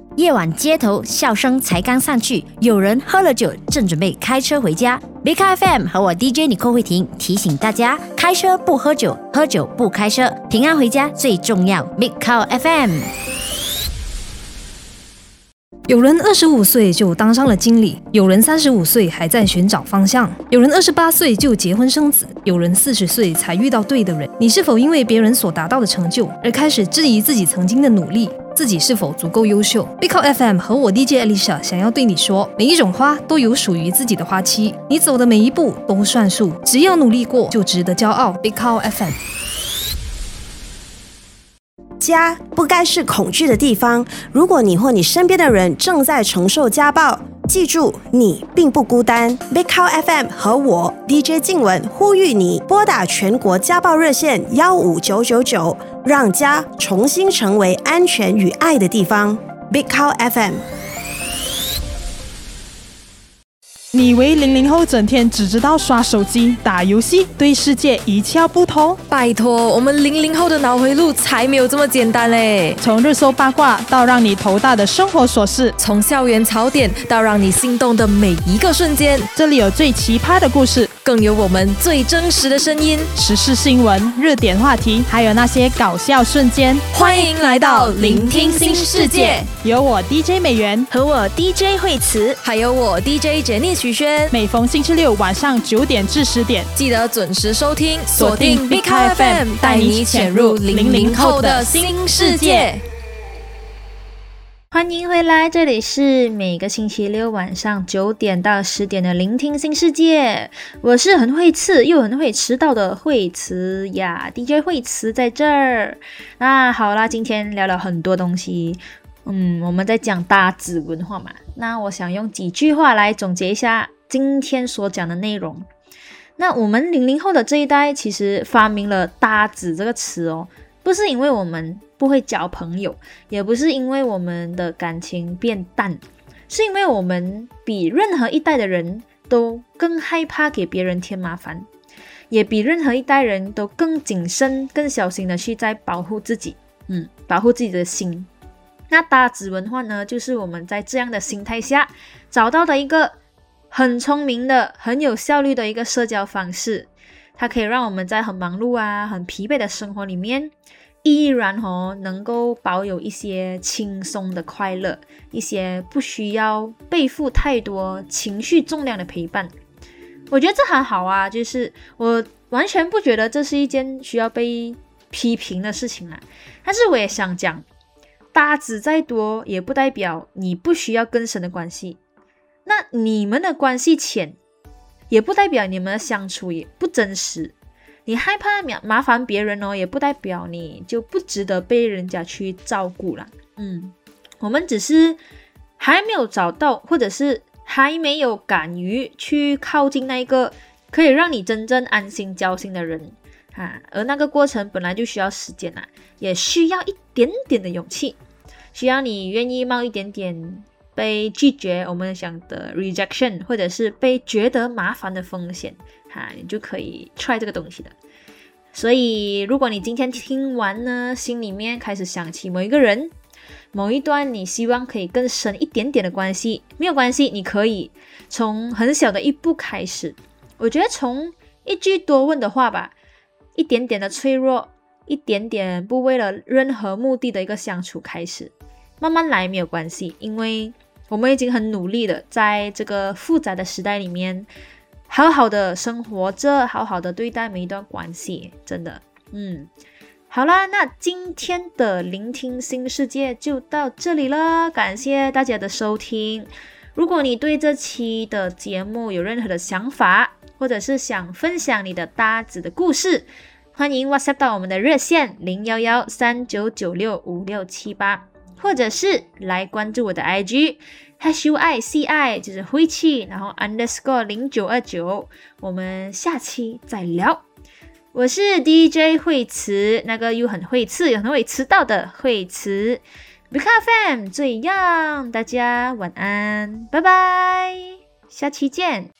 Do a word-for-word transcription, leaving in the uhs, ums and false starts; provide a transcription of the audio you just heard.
夜晚街头笑声才刚散去，有人喝了酒正准备开车回家。Big Car F M 和我 D J 尼寇慧婷提醒大家，开车不喝酒，喝酒不开车，平安回家最重要。Big Car F M。 有人二十五岁就当上了经理，有人三十五岁还在寻找方向，有人二十八岁就结婚生子，有人四十岁才遇到对的人。你是否因为别人所达到的成就而开始质疑自己曾经的努力？自己是否足够优秀？ Big Car F M 和我 D J Alicia 想要对你说，每一种花都有属于自己的花期，你走的每一步都算数，只要努力过就值得骄傲。 Big Car F M。 家不该是恐惧的地方。如果你或你身边的人正在承受家暴，记住你并不孤单。 Big Car F M 和我 D J 静雯呼吁你拨打全国家暴热线一五九九九，让家重新成为安全与爱的地方。 Big Car F M。 你以为零零后整天只知道刷手机、打游戏，对世界一窍不通？ 拜托，我们零零后的脑回路才没有这么简单嘞！ 从热搜八卦到让你头大的生活琐事， 从校园槽点到让你心动的每一个瞬间， 这里有最奇葩的故事， 更有我们最真实的声音， 时事新闻、热点话题，还有那些搞笑瞬间。 欢迎来到聆听新世界， 有我 D J 美元和我 D J 慧慈， 还有我 D J 杰尼许轩。 每逢星期六晚上九点至十点， 记得准时收听，锁定 Big Car F M， 带你潜入零零后的新世界。 欢迎回来，这里是每个星期六晚上九点到十点的聆听新世界，我是很会刺又很会迟到的慧慈呀 ，D J 慧慈在这儿。那好啦，今天聊了很多东西，嗯，我们在讲搭子文化嘛，那我想用几句话来总结一下今天所讲的内容。那我们零零后的这一代其实发明了搭子这个词哦，不是因为我们不会交朋友，也不是因为我们的感情变淡，是因为我们比任何一代的人都更害怕给别人添麻烦，也比任何一代人都更谨慎更小心的去在保护自己，嗯，保护自己的心。那搭子文化呢，就是我们在这样的心态下找到的一个很聪明的很有效率的一个社交方式，它可以让我们在很忙碌啊很疲惫的生活里面依然哦能够保有一些轻松的快乐，一些不需要背负太多情绪重量的陪伴。我觉得这很好啊，就是我完全不觉得这是一件需要被批评的事情啦。但是我也想讲，搭子再多也不代表你不需要更深的关系，那你们的关系浅也不代表你们的相处也不真实，你害怕麻烦别人哦，也不代表你就不值得被人家去照顾啦。嗯，我们只是还没有找到，或者是还没有敢于去靠近那一个可以让你真正安心交心的人啊，而那个过程本来就需要时间啦，也需要一点点的勇气，需要你愿意冒一点点被拒绝，我们想的 rejection， 或者是被觉得麻烦的风险哈，你就可以 try 这个东西的。所以如果你今天听完呢，心里面开始想起某一个人，某一段你希望可以更深一点点的关系，没有关系，你可以从很小的一步开始。我觉得从一句多问的话吧，一点点的脆弱，一点点不为了任何目的的一个相处开始，慢慢来没有关系，因为我们已经很努力的在这个复杂的时代里面好好的生活着，好好的对待每一段关系，真的。嗯，好啦，那今天的聆听新世界就到这里了，感谢大家的收听。如果你对这期的节目有任何的想法，或者是想分享你的搭子的故事，欢迎 WhatsApp 到我们的热线零一一三九九六五六七八，或者是来关注我的 I G H U I C I 就是灰气，然后 underscore 零九二九，我们下期再聊。我是 D J 慧慈，那个又很会刺又很会迟到的慧慈。Big Car F M 这样，大家晚安，拜拜，下期见。